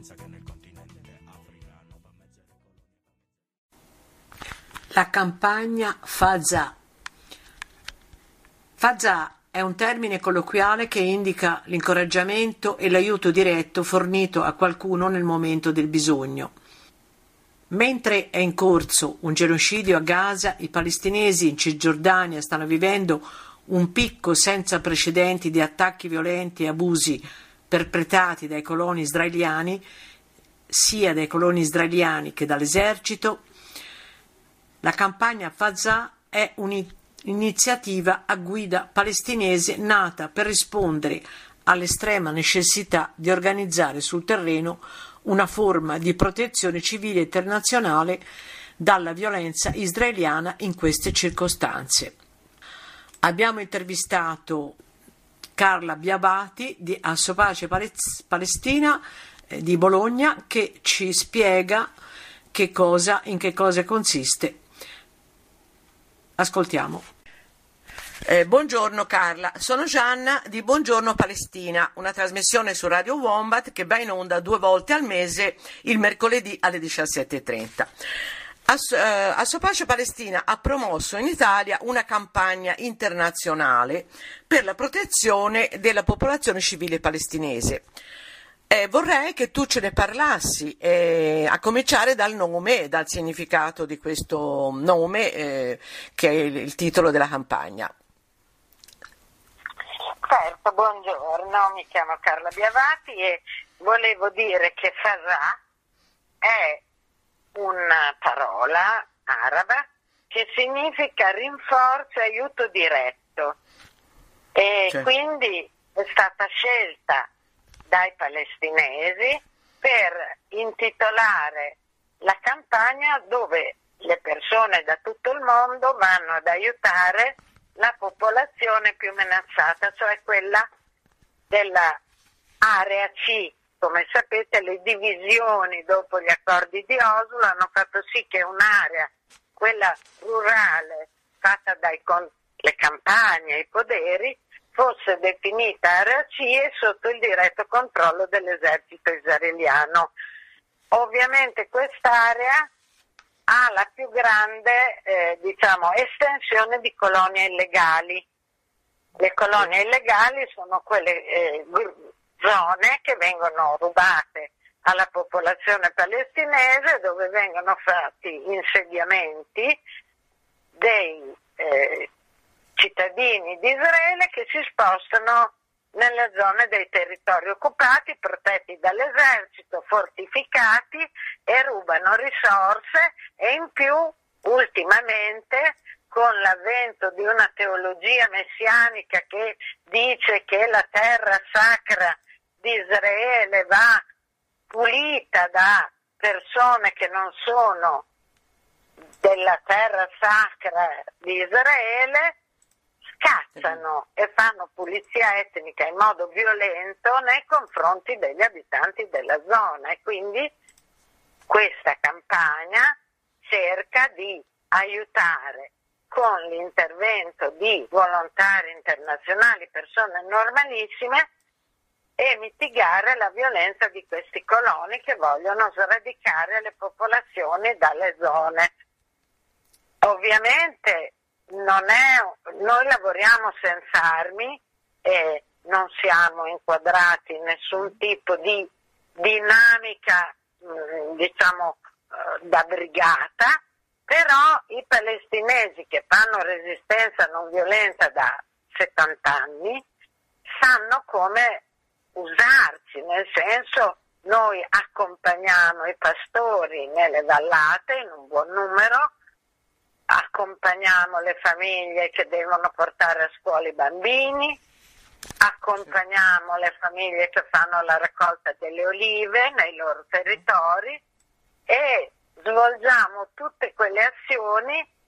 La campagna Fazà. Fazà è un termine colloquiale che indica l'incoraggiamento e l'aiuto diretto fornito a qualcuno nel momento del bisogno. Mentre è in corso un genocidio a Gaza, i palestinesi in Cisgiordania stanno vivendo un picco senza precedenti di attacchi violenti e abusi perpetrati dai coloni israeliani, sia dai coloni israeliani che dall'esercito. La campagna Fazà è un'iniziativa a guida palestinese nata per rispondere all'estrema necessità di organizzare sul terreno una forma di protezione civile internazionale dalla violenza israeliana in queste circostanze. Abbiamo intervistato Carla Biabati di Assopace Palestina di Bologna, che ci spiega in che cosa consiste. Ascoltiamo. Buongiorno Carla, sono Gianna di Buongiorno Palestina, una trasmissione su Radio Wombat che va in onda 2 volte al mese, il mercoledì alle 17:30. Assopace Palestina ha promosso in Italia una campagna internazionale per la protezione della popolazione civile palestinese. Vorrei che tu ce ne parlassi, a cominciare dal nome, dal significato di questo nome, che è il titolo della campagna. Certo, buongiorno, mi chiamo Carla Biavati e volevo dire che Fazà è una parola araba che significa rinforzo e aiuto diretto, e Certo. Quindi è stata scelta dai palestinesi per intitolare la campagna dove le persone da tutto il mondo vanno ad aiutare la popolazione più minacciata, cioè quella della area C. Come sapete, le divisioni dopo gli accordi di Oslo hanno fatto sì che un'area, quella rurale, fatta con le campagne e i poderi, fosse definita area C e sotto il diretto controllo dell'esercito israeliano. Ovviamente quest'area ha la più grande estensione di colonie illegali. Le colonie illegali sono quelle zone che vengono rubate alla popolazione palestinese, dove vengono fatti insediamenti dei cittadini di Israele che si spostano nelle zone dei territori occupati, protetti dall'esercito, fortificati, e rubano risorse, e in più ultimamente con l'avvento di una teologia messianica che dice che la terra sacra di Israele va pulita da persone che non sono della terra sacra di Israele, scattano e fanno pulizia etnica in modo violento nei confronti degli abitanti della zona, e quindi questa campagna cerca di aiutare con l'intervento di volontari internazionali, persone normalissime, e mitigare la violenza di questi coloni che vogliono sradicare le popolazioni dalle zone. Ovviamente noi lavoriamo senza armi e non siamo inquadrati in nessun tipo di dinamica, da brigata, però i palestinesi che fanno resistenza non violenta da 70 anni sanno come usarci, nel senso, noi accompagniamo i pastori nelle vallate in un buon numero, accompagniamo le famiglie che devono portare a scuola i bambini, accompagniamo le famiglie che fanno la raccolta delle olive nei loro territori, e svolgiamo tutte quelle azioni